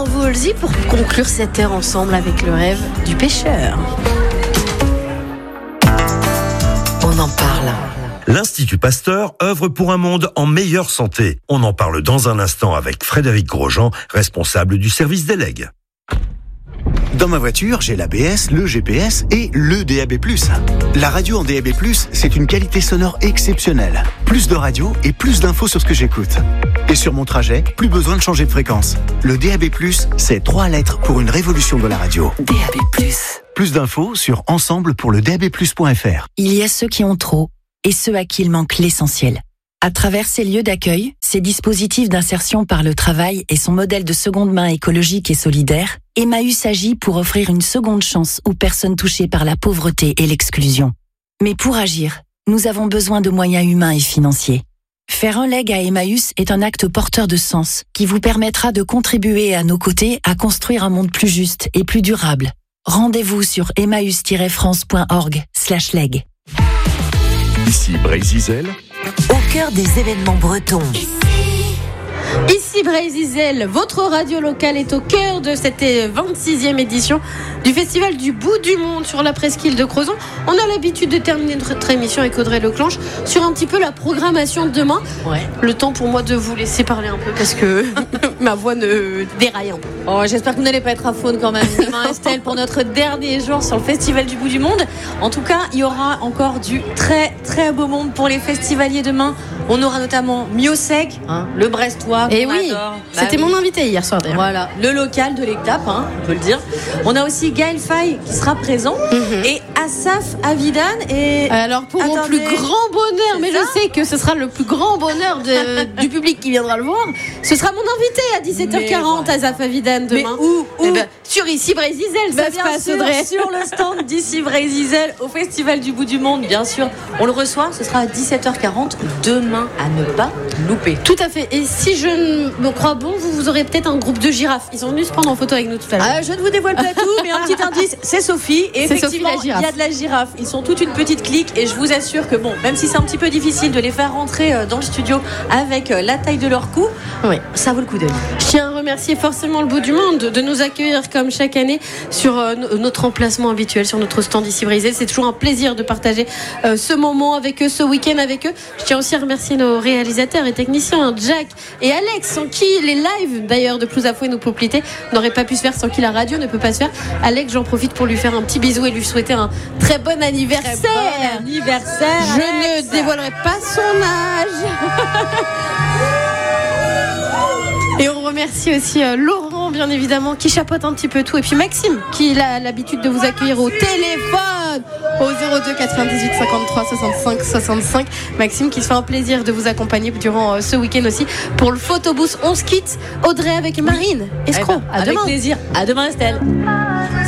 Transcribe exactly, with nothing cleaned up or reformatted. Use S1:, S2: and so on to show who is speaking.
S1: envolez-y pour conclure cette heure ensemble avec le rêve du pêcheur. On en parle.
S2: L'Institut Pasteur œuvre pour un monde en meilleure santé. On en parle dans un instant avec Frédéric Grosjean, responsable du service délègue.
S3: Dans ma voiture, j'ai l'A B S, le G P S et le D A B plus. La radio en D A B plus, c'est une qualité sonore exceptionnelle. Plus de radio et plus d'infos sur ce que j'écoute. Et sur mon trajet, plus besoin de changer de fréquence. Le D A B plus, c'est trois lettres pour une révolution de la radio.
S1: D A B plus.
S3: Plus d'infos sur ensemble pour le d a b plus point f r.
S4: Il y a ceux qui ont trop et ceux à qui il manque l'essentiel. À travers ces lieux d'accueil, ces dispositifs d'insertion par le travail et son modèle de seconde main écologique et solidaire, Emmaüs agit pour offrir une seconde chance aux personnes touchées par la pauvreté et l'exclusion. Mais pour agir, nous avons besoin de moyens humains et financiers. Faire un leg à Emmaüs est un acte porteur de sens qui vous permettra de contribuer à nos côtés à construire un monde plus juste et plus durable. Rendez-vous sur emmaüs tiret france point org slash leg.
S5: Ici Brézizel.
S6: Au cœur des événements bretons.
S1: Ici Brézizel, votre radio locale est au cœur de cette vingt-sixième édition du Festival du Bout du Monde sur la presqu'île de Crozon. On a l'habitude de terminer notre émission avec Audrey Leclanche sur un petit peu la programmation de demain. Ouais. Le temps pour moi de vous laisser parler un peu parce que ma voix ne déraille un peu.
S7: Oh, j'espère que vous n'allez pas être à faune quand même demain, Estelle, pour notre dernier jour sur le Festival du Bout du Monde. En tout cas, il y aura encore du très très beau monde pour les festivaliers demain. On aura notamment Miosec, hein, le Brestois.
S1: Et oui,
S7: adore.
S1: c'était bah, mon
S7: oui.
S1: invité hier soir d'ailleurs.
S7: Voilà, le local de l'Ectap, hein, on peut le dire. On a aussi Gaël Faye qui sera présent mm-hmm. et Asaf Avidan. Et
S1: alors pour Attendez, mon plus grand bonheur, mais ça je sais que ce sera le plus grand bonheur de, du public qui viendra le voir, ce sera mon invité à dix-sept heures quarante, ouais. Asaf Avidan demain.
S7: Mais où, où
S1: eh ben, sur Ici Brézizel, ça se passe, Audrey.
S7: Sur le stand d'Ici Brézizel au Festival du Bout du Monde, bien sûr. On le reçoit, ce sera à dix-sept heures quarante demain, à ne pas louper.
S1: Tout à fait. Et si je me crois bon, vous, vous aurez peut-être un groupe de girafes. Ils sont venus se prendre en photo avec nous tout à l'heure.
S7: Ah, je ne vous dévoile pas tout, mais un petit indice, c'est Sophie. Et
S1: c'est
S7: effectivement,
S1: Sophie, la
S7: il y a de la girafe. Ils sont toute une petite clique et je vous assure que bon, même si c'est un petit peu difficile de les faire rentrer dans le studio avec la taille de leur cou, oui, ça vaut le coup d'œil.
S1: Je tiens à remercier forcément le Bout du Monde de nous accueillir comme chaque année sur euh, notre emplacement habituel, sur notre stand Ici Brézizel. C'est toujours un plaisir de partager euh, ce moment avec eux, ce week-end avec eux. Je tiens aussi à remercier nos réalisateurs et techniciens, Jack et Alex, sans qui les lives d'ailleurs de Plus à Fouet et nos Poplités n'auraient pas pu se faire, sans qui la radio ne peut pas se faire. Alex, j'en profite pour lui faire un petit bisou et lui souhaiter un très bon anniversaire.
S7: Très bon anniversaire.
S1: Je
S7: Alex.
S1: ne dévoilerai pas son âge. Et on remercie aussi euh, Laurent, bien évidemment, qui chapeaute un petit peu tout. Et puis Maxime, qui a l'habitude de vous accueillir au téléphone au zéro deux quatre-vingt-dix-huit cinquante-trois soixante-cinq soixante-cinq. Maxime qui se fait un plaisir de vous accompagner durant euh, ce week-end aussi pour le photobooth. On se quitte, Audrey avec Marine. Escroc,
S7: eh ben,
S1: à
S7: avec
S1: demain.
S7: plaisir. À demain, Estelle.